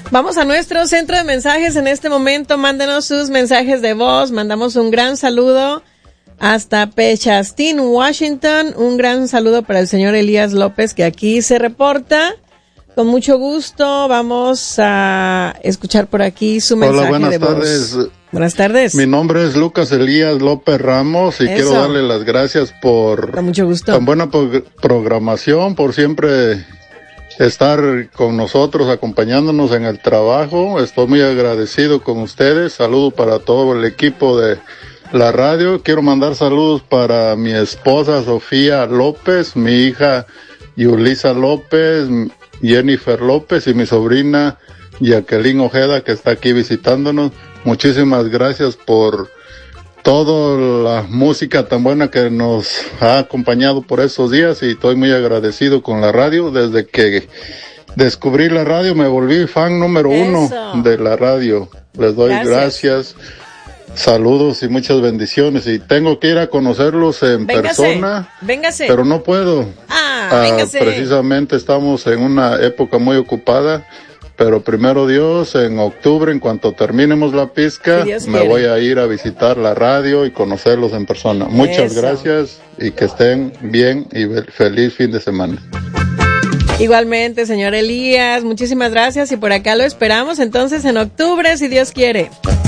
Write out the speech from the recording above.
Vamos a nuestro centro de mensajes en este momento. Mándenos sus mensajes de voz. Mandamos un gran saludo hasta Pechastín, Washington. Un gran saludo para el señor Elías López, que aquí se reporta. Con mucho gusto vamos a escuchar por aquí su mensaje de voz. Hola, buenas tardes. Buenas tardes. Mi nombre es Lucas Elías López Ramos y quiero darle las gracias por con mucho gusto. Tan buena programación, por siempre estar con nosotros, acompañándonos en el trabajo. Estoy muy agradecido con ustedes. Saludo para todo el equipo de la radio. Quiero mandar saludos para mi esposa Sofía López, mi hija Yulisa López, Jennifer López y mi sobrina Jacqueline Ojeda, que está aquí visitándonos. Muchísimas gracias por toda la música tan buena que nos ha acompañado por estos días y estoy muy agradecido con la radio. Desde que descubrí la radio me volví fan número uno de la radio. Les doy gracias. Saludos y muchas bendiciones, y tengo que ir a conocerlos en persona, pero no puedo. Precisamente estamos en una época muy ocupada, pero primero Dios, en octubre, en cuanto terminemos la pizca, me voy a ir a visitar la radio y conocerlos en persona. Muchas gracias y que estén bien y feliz fin de semana. Igualmente, señor Elías, muchísimas gracias y por acá lo esperamos entonces en octubre, si Dios quiere.